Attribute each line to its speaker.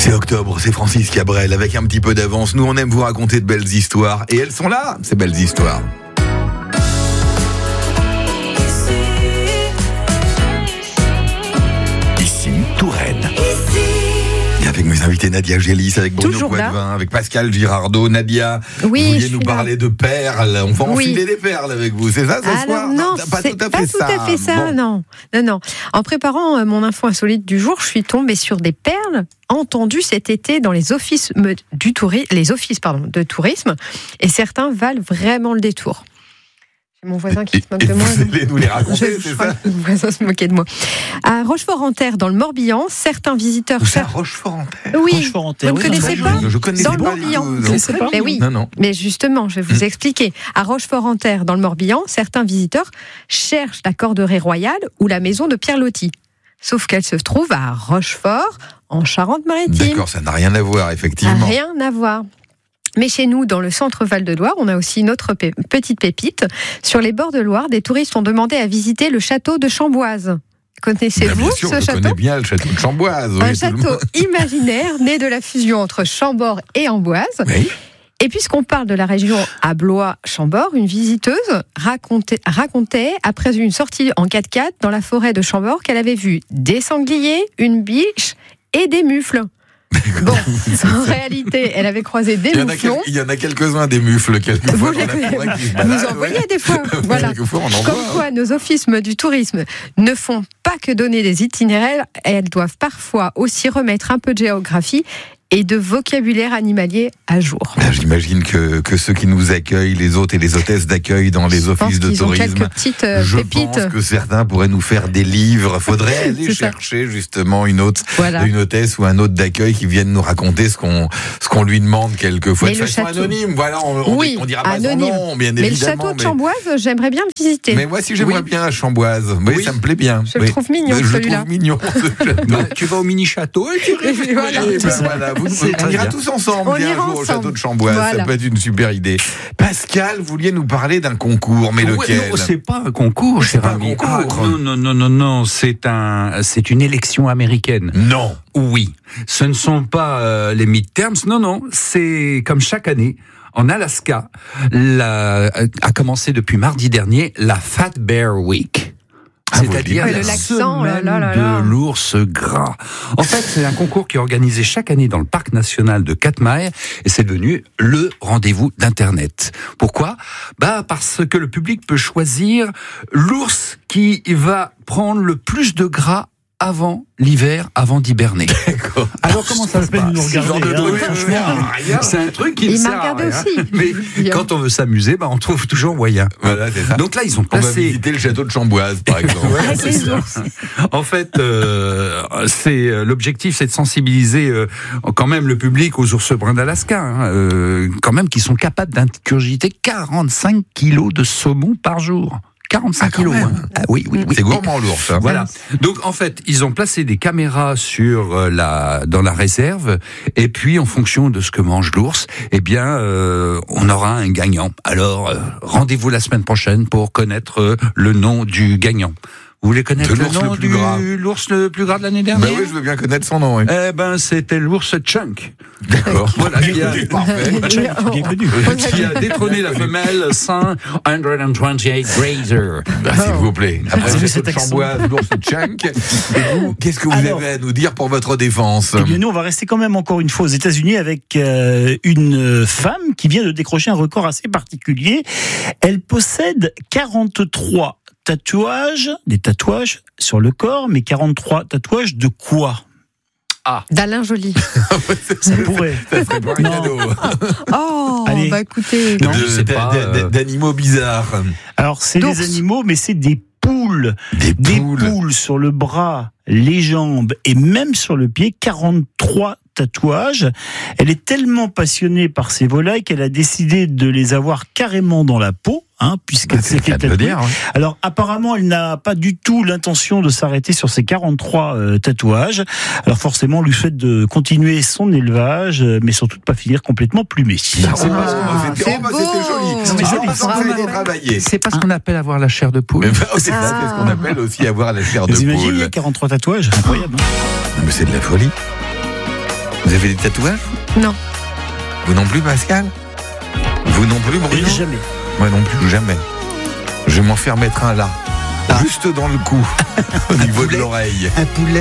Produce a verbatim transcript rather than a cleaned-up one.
Speaker 1: C'est octobre, c'est Francis Cabrel avec un petit peu d'avance. Nous, on aime vous raconter de belles histoires. Et elles sont là, ces belles histoires. Ici, Touraine. Et avec mes invités Nadia Gélis, avec Bruno
Speaker 2: Toujours
Speaker 1: Poitvin,
Speaker 2: là.
Speaker 1: avec Pascal Girardot. Nadia,
Speaker 2: Oui,
Speaker 1: vous
Speaker 2: je
Speaker 1: vouliez nous
Speaker 2: suis
Speaker 1: parler
Speaker 2: là.
Speaker 1: de perles. On va
Speaker 2: Oui.
Speaker 1: enfiler des perles avec vous, c'est ça ce
Speaker 2: Alors
Speaker 1: soir?
Speaker 2: non,
Speaker 1: pas
Speaker 2: c'est
Speaker 1: tout à
Speaker 2: pas
Speaker 1: fait
Speaker 2: tout
Speaker 1: ça.
Speaker 2: à fait ça,
Speaker 1: Bon.
Speaker 2: non. non, non. En préparant euh, mon info insolite du jour, je suis tombée sur des perles entendues cet été dans les offices me- du touri- les offices pardon, de tourisme, et certains valent vraiment le détour. J'ai mon voisin qui
Speaker 1: Et,
Speaker 2: se moque
Speaker 1: et
Speaker 2: de moi.
Speaker 1: vous allez nous les raconter,
Speaker 2: Je,
Speaker 1: c'est
Speaker 2: je crois
Speaker 1: ça?
Speaker 2: que mon voisin se moquait de moi. À Rochefort-en-Terre, dans le Morbihan, certains visiteurs
Speaker 1: Où ça,
Speaker 2: cherchent.
Speaker 1: Rochefort-en-Terre?
Speaker 2: Oui,
Speaker 3: Rochefort-en-Terre,
Speaker 2: vous ne
Speaker 3: oui,
Speaker 2: connaissez
Speaker 3: non,
Speaker 2: pas
Speaker 3: je-
Speaker 1: Je connais
Speaker 2: Dans
Speaker 1: pas
Speaker 2: le
Speaker 1: du
Speaker 2: Morbihan.
Speaker 1: tout,
Speaker 2: Vous
Speaker 1: non.
Speaker 3: connaissez pas
Speaker 2: Mais oui.
Speaker 1: Non, non.
Speaker 2: Mais justement, je vais vous expliquer. À Rochefort-en-Terre, dans le Morbihan, certains visiteurs cherchent la corderie royale ou la maison de Pierre Loti. Sauf qu'elle se trouve à Rochefort, en Charente-Maritime.
Speaker 1: D'accord, ça n'a rien à voir, effectivement.
Speaker 2: Rien à voir. Mais chez nous, dans le centre Val-de-Loire, on a aussi une autre pé- petite pépite. Sur les bords de Loire, des touristes ont demandé à visiter le château de Chamboise.
Speaker 1: Bien,
Speaker 2: Connaissez-vous
Speaker 1: bien sûr,
Speaker 2: ce
Speaker 1: je
Speaker 2: château?
Speaker 1: connais bien le château de Chamboise.
Speaker 2: Un
Speaker 1: oui, tout le
Speaker 2: château
Speaker 1: monde-
Speaker 2: imaginaire né de la fusion entre Chambord et Amboise.
Speaker 1: Oui.
Speaker 2: Et puisqu'on parle de la région à Blois-Chambord, une visiteuse racontait, racontait, après une sortie en quatre-quatre dans la forêt de Chambord, qu'elle avait vu des sangliers, une biche et des mufles. Bon, en réalité, elle avait croisé des
Speaker 1: Il y en a, quel-
Speaker 2: mouflons.
Speaker 1: il y en a quelques-uns des mufles, quelquefois.
Speaker 2: Vous
Speaker 1: dans la
Speaker 2: les-
Speaker 1: forêt qui se
Speaker 2: vous
Speaker 1: baladent,
Speaker 2: en voyez
Speaker 1: ouais.
Speaker 2: des fois, voilà.
Speaker 1: Quelquefois, on en
Speaker 2: Comme
Speaker 1: voit.
Speaker 2: quoi, nos offices du tourisme ne font pas que donner des itinéraires, elles doivent parfois aussi remettre un peu de géographie et de vocabulaire animalier à jour.
Speaker 1: Là, j'imagine que, que ceux qui nous accueillent, les hôtes et les hôtesses d'accueil dans les
Speaker 2: Je pense
Speaker 1: offices de
Speaker 2: qu'ils ont
Speaker 1: tourisme,
Speaker 2: quelques petites euh,
Speaker 1: je
Speaker 2: pépites.
Speaker 1: pense que certains pourraient nous faire des livres. Faudrait aller
Speaker 2: C'est ça.
Speaker 1: chercher justement une hôte,
Speaker 2: Voilà.
Speaker 1: une hôtesse ou un hôte d'accueil qui vienne nous raconter ce qu'on ce qu'on lui demande quelquefois
Speaker 2: Mais
Speaker 1: de
Speaker 2: le
Speaker 1: façon
Speaker 2: château-
Speaker 1: anonyme. Voilà, on, on,
Speaker 2: Oui,
Speaker 1: on dira pas
Speaker 2: anonyme.
Speaker 1: son nom, bien
Speaker 2: Mais le
Speaker 1: évidemment.
Speaker 2: château de Chamboise, j'aimerais bien le visiter.
Speaker 1: mais moi, si j'aimerais
Speaker 2: Oui.
Speaker 1: bien à Chamboise, oui,
Speaker 3: Oui.
Speaker 1: ça me plaît bien.
Speaker 2: Je le
Speaker 1: Oui.
Speaker 2: trouve mignon,
Speaker 1: Je le
Speaker 2: celui-là.
Speaker 1: trouve mignon, ce château.
Speaker 3: Bah, tu vas au mini-château et tu
Speaker 2: Et voilà.
Speaker 1: Eh ben voilà, vous,
Speaker 3: C'est
Speaker 1: on
Speaker 3: très
Speaker 1: ira
Speaker 3: bien.
Speaker 1: tous ensemble
Speaker 2: On
Speaker 1: bien un
Speaker 2: ira
Speaker 1: jour au
Speaker 2: ensemble.
Speaker 1: château de Chamboise, ça
Speaker 2: Voilà.
Speaker 1: peut être une super idée. Pascal, vous vouliez nous parler d'un concours, mais
Speaker 3: Ouais,
Speaker 1: lequel?
Speaker 3: non, c'est pas un concours,
Speaker 1: C'est
Speaker 3: cher
Speaker 1: pas un
Speaker 3: ami.
Speaker 1: concours.
Speaker 3: Ah, non, non, non, non, non, c'est un, c'est une élection américaine.
Speaker 1: Non.
Speaker 3: Oui, ce ne sont pas euh, les midterms, non, non, c'est comme chaque année. En Alaska, la, a commencé depuis mardi dernier la Fat Bear Week.
Speaker 1: Ah, vous
Speaker 3: C'est-à-dire
Speaker 1: le
Speaker 2: dites.
Speaker 3: la
Speaker 2: Le l'accent,
Speaker 3: semaine
Speaker 2: là, là, là, là.
Speaker 3: de l'ours gras. En fait, c'est un concours qui est organisé chaque année dans le parc national de Katmai et c'est devenu le rendez-vous d'Internet. Pourquoi ? Bah parce que le public peut choisir l'ours qui va prendre le plus de gras avant l'hiver, avant d'hiberner.
Speaker 1: D'accord.
Speaker 3: Alors comment ça se
Speaker 4: peine de nous
Speaker 3: passe
Speaker 4: regarder,
Speaker 3: Ce genre de
Speaker 4: hein,
Speaker 3: truc,
Speaker 4: franchement.
Speaker 3: rien. C'est un truc qui ne
Speaker 2: Il m'a
Speaker 3: sert à
Speaker 2: regardé
Speaker 3: rien.
Speaker 2: aussi.
Speaker 3: Mais quand on veut s'amuser, bah on trouve toujours moyen.
Speaker 1: Voilà, c'est ça.
Speaker 3: Donc là, ils ont
Speaker 1: On va
Speaker 3: placé.
Speaker 1: visiter le château de Chamboise, par exemple.
Speaker 2: Avec les ours.
Speaker 3: En fait, euh, c'est euh, l'objectif, c'est de sensibiliser euh, quand même le public aux ours bruns d'Alaska, hein, euh, quand même, qui sont capables d'ingurgiter quarante-cinq kilos de saumon par jour. quarante-cinq
Speaker 1: Ah, quand
Speaker 3: kilos.
Speaker 1: même.
Speaker 3: hein. Ah, oui, oui, oui.
Speaker 1: C'est gourmand, l'ours. Hein.
Speaker 3: Voilà. Donc en fait, ils ont placé des caméras sur euh, la dans la réserve et puis en fonction de ce que mange l'ours, eh bien euh, on aura un gagnant. Alors euh, rendez-vous la semaine prochaine pour connaître euh, le nom du gagnant. Vous voulez connaître
Speaker 1: De
Speaker 3: le
Speaker 1: l'ours
Speaker 3: nom
Speaker 1: le plus
Speaker 3: du
Speaker 1: gras.
Speaker 3: l'ours le plus gras de l'année
Speaker 1: Ben
Speaker 3: dernière
Speaker 1: oui, je veux bien connaître son nom. Oui.
Speaker 3: Eh ben c'était l'ours Chunk.
Speaker 1: D'accord.
Speaker 3: Voilà, qui a,
Speaker 1: Parfait.
Speaker 4: Bien connu.
Speaker 3: qui a détrôné la femelle cent vingt-huit Grazer.
Speaker 1: Ben, s'il vous plaît. Après
Speaker 4: Ah,
Speaker 1: le
Speaker 4: oui,
Speaker 1: château
Speaker 4: cet
Speaker 1: de
Speaker 4: accent.
Speaker 1: Chamboise, l'ours Chunk. Et vous, qu'est-ce que vous
Speaker 4: Alors.
Speaker 1: avez à nous dire pour votre défense?
Speaker 4: Eh bien, nous, on va rester quand même encore une fois aux États-Unis avec euh, une femme qui vient de décrocher un record assez particulier. Elle possède quarante-trois tatouages, des tatouages sur le corps, mais quarante-trois tatouages de quoi ?
Speaker 2: D'Alain Joly.
Speaker 4: Ça pourrait.
Speaker 1: Ça serait pas un
Speaker 4: Non.
Speaker 1: cadeau.
Speaker 2: Oh,
Speaker 4: Allez.
Speaker 2: bah écoutez.
Speaker 4: Non,
Speaker 1: De-
Speaker 3: je sais pas,
Speaker 1: d-
Speaker 3: euh.
Speaker 1: D'animaux bizarres.
Speaker 4: Alors, c'est
Speaker 2: D'ours.
Speaker 4: des animaux, mais c'est des poules.
Speaker 1: Des
Speaker 4: Des
Speaker 1: poules.
Speaker 4: poules sur le bras, les jambes et même sur le pied, quarante-trois tatouages. Elle est tellement passionnée par ces volailles qu'elle a décidé de les avoir carrément dans la peau, hein, puisqu'elle
Speaker 1: Bah, c'est
Speaker 4: s'est
Speaker 1: le
Speaker 4: fait
Speaker 1: cas de le
Speaker 4: tatouer.
Speaker 1: dire, ouais.
Speaker 4: Alors apparemment, elle n'a pas du tout l'intention de s'arrêter sur ces quarante-trois euh, tatouages. Alors forcément, on lui souhaite de continuer son élevage, euh, mais surtout de pas finir complètement plumé.
Speaker 1: C'est pas ce qu'on a fait.
Speaker 2: c'est
Speaker 1: Oh, bah,
Speaker 2: beau.
Speaker 1: C'était joli.
Speaker 2: Non,
Speaker 1: C'est
Speaker 2: mais
Speaker 1: pas
Speaker 2: joli,
Speaker 1: parce qu'on
Speaker 2: bravo.
Speaker 1: a été travailler.
Speaker 3: C'est pas ce qu'on appelle avoir la chair de poule.
Speaker 1: Mais bah, c'est ça,
Speaker 2: Ah.
Speaker 1: c'est ce qu'on appelle aussi avoir la chair de
Speaker 4: Vous imaginez, il y a
Speaker 1: poule.
Speaker 4: quarante-trois tatouages, incroyable. hein.
Speaker 1: Mais c'est de la folie. Vous avez des tatouages?
Speaker 2: Non.
Speaker 1: Vous non plus, Pascal? Vous non plus, Bruno?
Speaker 4: Jamais.
Speaker 1: Moi non plus, jamais. Je vais m'en faire mettre un là.
Speaker 3: Ah.
Speaker 1: Juste dans le cou, au niveau de
Speaker 3: poulet.
Speaker 1: l'oreille.
Speaker 3: Un poulet.